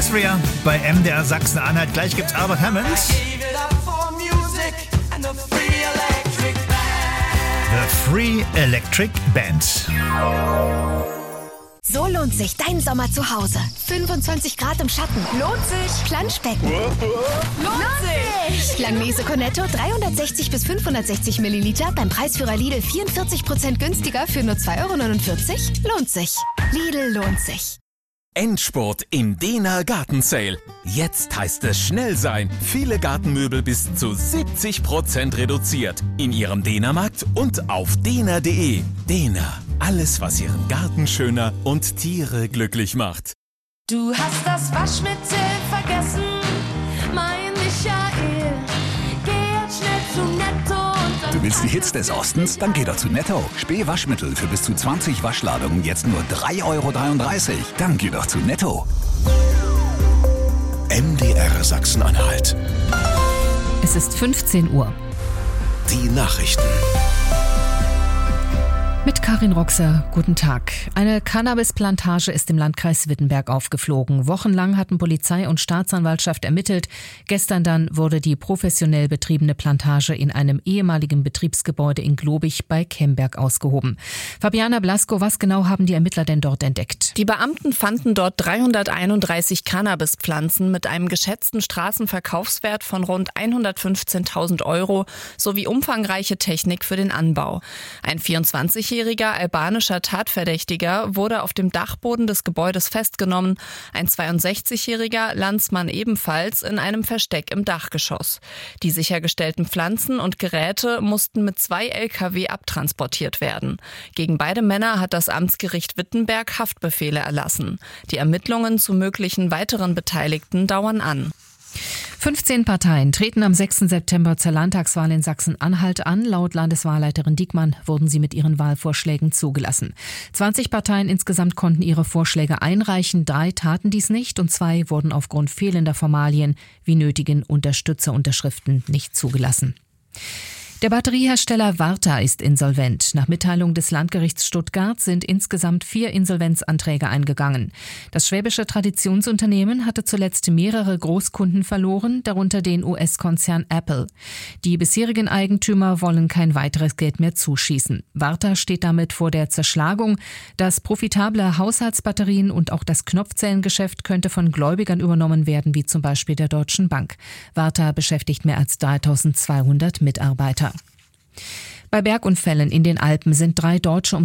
Austria bei MDR Sachsen-Anhalt. Gleich gibt's Albert Hammond. The Free Electric Band. So lohnt sich dein Sommer zu Hause. 25 Grad im Schatten. Lohnt sich. Planschbecken. Lohnt sich. Langnese Cornetto 360 bis 560 Milliliter beim Preisführer Lidl 44% günstiger für nur 2,49 €. Lohnt sich. Lidl lohnt sich. Endspurt im Dehner Gartensale. Jetzt heißt es schnell sein. Viele Gartenmöbel bis zu 70% reduziert. In Ihrem Dehnermarkt und auf dehner.de. Dehner. Alles, was Ihren Garten schöner und Tiere glücklich macht. Du hast das Waschmittel vergessen, mein Michael. Geh jetzt schnell zu Netto. Du willst die Hits des Ostens? Dann geh doch zu Netto. Spee Waschmittel für bis zu 20 Waschladungen jetzt nur 3,33 €. Dann geh doch zu Netto. MDR Sachsen-Anhalt. Es ist 15 Uhr. Die Nachrichten. Mit Karin Roxer, guten Tag. Eine Cannabisplantage ist im Landkreis Wittenberg aufgeflogen. Wochenlang hatten Polizei und Staatsanwaltschaft ermittelt. Gestern dann wurde die professionell betriebene Plantage in einem ehemaligen Betriebsgebäude in Globig bei Kemberg ausgehoben. Fabiana Blasko, was genau haben die Ermittler denn dort entdeckt? Die Beamten fanden dort 331 Cannabispflanzen mit einem geschätzten Straßenverkaufswert von rund 115.000 € sowie umfangreiche Technik für den Anbau. Ein 24-jähriger albanischer Tatverdächtiger wurde auf dem Dachboden des Gebäudes festgenommen, ein 62-jähriger Landsmann ebenfalls in einem Versteck im Dachgeschoss. Die sichergestellten Pflanzen und Geräte mussten mit 2 LKW abtransportiert werden. Gegen beide Männer hat das Amtsgericht Wittenberg Haftbefehle erlassen. Die Ermittlungen zu möglichen weiteren Beteiligten dauern an. 15 Parteien treten am 6. September zur Landtagswahl in Sachsen-Anhalt an. Laut Landeswahlleiterin Diekmann wurden sie mit ihren Wahlvorschlägen zugelassen. 20 Parteien insgesamt konnten ihre Vorschläge einreichen. 3 taten dies nicht und 2 wurden aufgrund fehlender Formalien wie nötigen Unterstützerunterschriften nicht zugelassen. Der Batteriehersteller Varta ist insolvent. Nach Mitteilung des Landgerichts Stuttgart sind insgesamt 4 Insolvenzanträge eingegangen. Das schwäbische Traditionsunternehmen hatte zuletzt mehrere Großkunden verloren, darunter den US-Konzern Apple. Die bisherigen Eigentümer wollen kein weiteres Geld mehr zuschießen. Varta steht damit vor der Zerschlagung. Das profitable Haushaltsbatterien und auch das Knopfzellengeschäft könnte von Gläubigern übernommen werden, wie zum Beispiel der Deutschen Bank. Varta beschäftigt mehr als 3.200 Mitarbeiter. Bei Bergunfällen in den Alpen sind 3 Deutsche ums